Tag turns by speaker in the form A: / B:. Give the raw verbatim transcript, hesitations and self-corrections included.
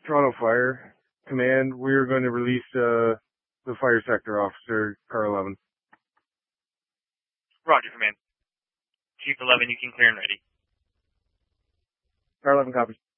A: Toronto Fire Command. We're going to release uh, the fire sector officer, Car eleven.
B: Roger, Command. Chief eleven, you can clear and ready.
A: Car eleven copies.